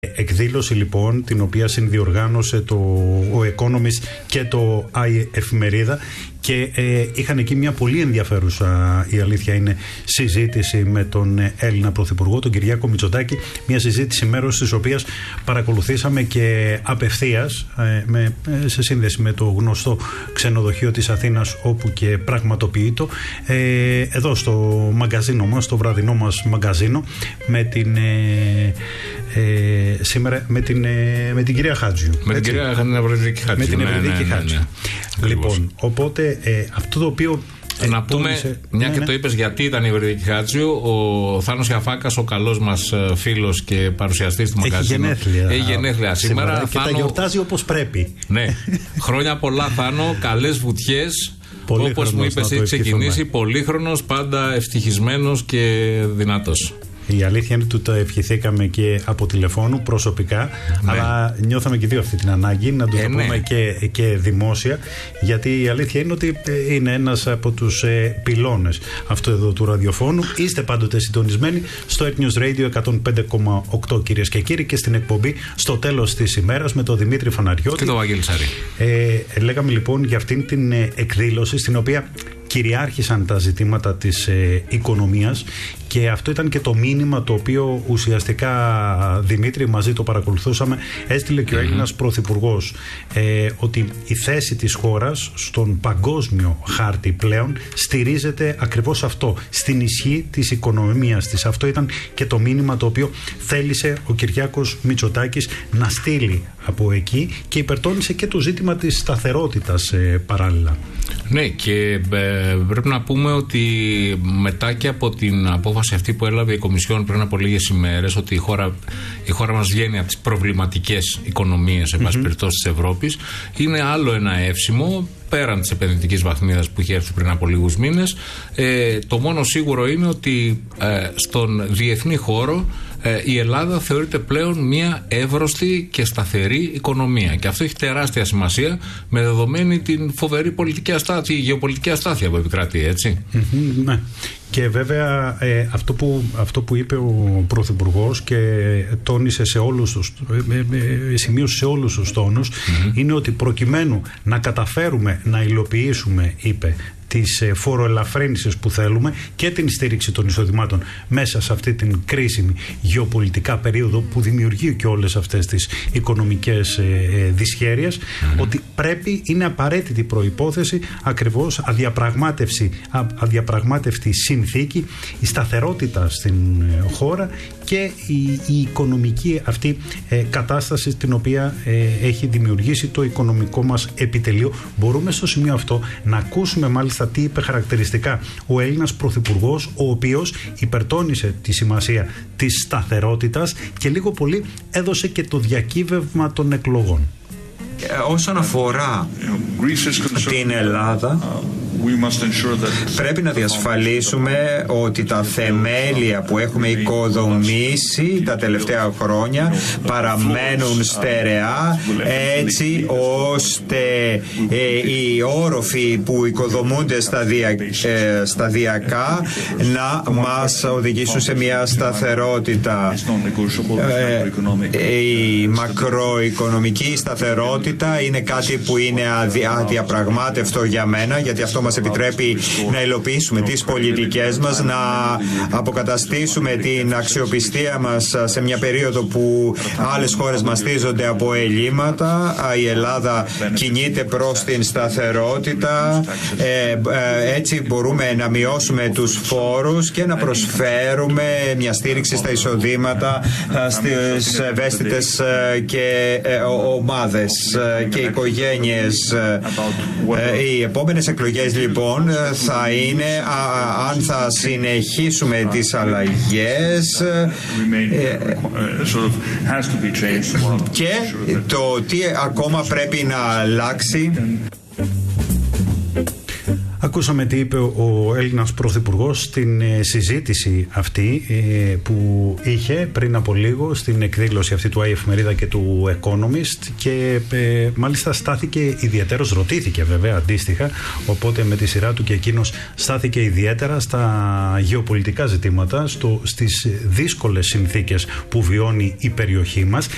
Εκδήλωση λοιπόν την οποία συνδιοργάνωσε ο Economist και το AI Εφημερίδα και είχαν εκεί μια πολύ ενδιαφέρουσα, η αλήθεια είναι, συζήτηση με τον Έλληνα Πρωθυπουργό, τον Κυριάκο Μητσοτάκη, μια συζήτηση μέρος της οποίας παρακολουθήσαμε και απευθείας σε σύνδεση με το γνωστό ξενοδοχείο της Αθήνας όπου και πραγματοποιείτο εδώ στο μαγκαζίνο μας, στο βραδινό μας μαγκαζίνο με την σήμερα με την κυρία Χάτζιου. Με την κυρία Ευρυδίκη Χάτζιου. Με την Ευρυδίκη Χάτζιου. Λοιπόν, οπότε αυτό το οποίο. Να πούμε, μια και το είπες γιατί ήταν η Ευρυδίκη Χάτζιου, ο Θάνος Ιαφάκας, ο καλός μας φίλος και παρουσιαστής του μαγκαζίνου, έχει γενέθλια σήμερα. Και Θάνο, τα γιορτάζει όπως πρέπει. Ναι, χρόνια πολλά Θάνο, καλές βουτιές. Όπως μου είπες, έχει ξεκινήσει πολύχρονος, πάντα ευτυχισμένος και δυνατός. Η αλήθεια είναι ότι το ευχηθήκαμε και από τηλεφώνου προσωπικά, ναι. Αλλά νιώθαμε και δύο αυτή την ανάγκη να το πούμε και δημόσια, γιατί η αλήθεια είναι ότι είναι ένας από τους πυλώνες αυτού εδώ του ραδιοφώνου. Είστε πάντοτε συντονισμένοι στο News Radio 105,8 κυρίες και κύριοι και στην εκπομπή στο τέλος της ημέρας με τον Δημήτρη Φαναριώτη και τον Βαγγέλη Σαρή. Λέγαμε λοιπόν για αυτήν την εκδήλωση στην οποία κυριάρχησαν τα ζητήματα της οικονομίας και αυτό ήταν και το μήνυμα το οποίο ουσιαστικά, Δημήτρη, μαζί το παρακολουθούσαμε, έστειλε και ο Έλληνας Πρωθυπουργός, ότι η θέση της χώρας στον παγκόσμιο χάρτη πλέον στηρίζεται ακριβώς αυτό, στην ισχύ της οικονομίας της. Αυτό ήταν και το μήνυμα το οποίο θέλησε ο Κυριάκος Μητσοτάκης να στείλει από εκεί και υπερτώνησε και το ζήτημα της σταθερότητας παράλληλα. Ναι, και πρέπει να πούμε ότι μετά και από την απόφαση αυτή που έλαβε η Κομισιόν πριν από λίγες ημέρες, ότι η χώρα μας βγαίνει από τις προβληματικές οικονομίες εν πάση περιπτώσει της Ευρώπης, είναι άλλο ένα εύσημο πέραν της επενδυτικής βαθμίδας που είχε έρθει πριν από λίγους μήνες. Το μόνο σίγουρο είναι ότι στον διεθνή χώρο η Ελλάδα θεωρείται πλέον μια εύρωστη και σταθερή οικονομία. Και αυτό έχει τεράστια σημασία με δεδομένη την φοβερή πολιτική αστάθεια, γεωπολιτική αστάθεια που επικρατεί, έτσι. Ναι. Και βέβαια αυτό που είπε ο Πρωθυπουργός και τόνισε σημείωσε σε όλους τους τόνους, είναι ότι προκειμένου να καταφέρουμε να υλοποιήσουμε, είπε, τις φοροελαφρύνσεις που θέλουμε και την στήριξη των εισοδημάτων μέσα σε αυτή την κρίσιμη γεωπολιτικά περίοδο που δημιουργεί και όλες αυτές τις οικονομικές δυσχέρειες, ότι είναι απαραίτητη προϋπόθεση ακριβώς αδιαπραγμάτευτη συνθήκη, η σταθερότητα στην χώρα και η οικονομική αυτή κατάσταση την οποία έχει δημιουργήσει το οικονομικό μας επιτελείο. Μπορούμε στο σημείο αυτό να ακούσουμε μάλιστα τι είπε χαρακτηριστικά ο Έλληνας Πρωθυπουργός, ο οποίος υπερτώνησε τη σημασία της σταθερότητας και λίγο πολύ έδωσε και το διακύβευμα των εκλογών. Όσον αφορά την Ελλάδα, πρέπει να διασφαλίσουμε ότι τα θεμέλια που έχουμε οικοδομήσει τα τελευταία χρόνια παραμένουν στερεά, έτσι ώστε οι όροφοι που οικοδομούνται σταδιακά να μας οδηγήσουν σε μια σταθερότητα. Η μακροοικονομική σταθερότητα είναι κάτι που είναι αδιαπραγμάτευτο για μένα, γιατί αυτό μας επιτρέπει να υλοποιήσουμε τις πολιτικές μας, να αποκαταστήσουμε την αξιοπιστία μας σε μια περίοδο που άλλες χώρες μαστίζονται από ελλείμματα. Η Ελλάδα κινείται προς την σταθερότητα, έτσι μπορούμε να μειώσουμε τους φόρους και να προσφέρουμε μια στήριξη στα εισοδήματα στις ευαίσθητες και ομάδες και οικογένειες. Οι επόμενες εκλογές λοιπόν θα είναι αν θα συνεχίσουμε τις αλλαγές και το τι ακόμα πρέπει να αλλάξει. Ακούσαμε τι είπε ο Έλληνας Πρωθυπουργός στην συζήτηση αυτή που είχε πριν από λίγο στην εκδήλωση αυτή του AI Εφημερίδα και του Economist και μάλιστα στάθηκε ιδιαίτερος, ρωτήθηκε βέβαια αντίστοιχα, οπότε με τη σειρά του και εκείνος στάθηκε ιδιαίτερα στα γεωπολιτικά ζητήματα, στις δύσκολες συνθήκες που βιώνει η περιοχή μας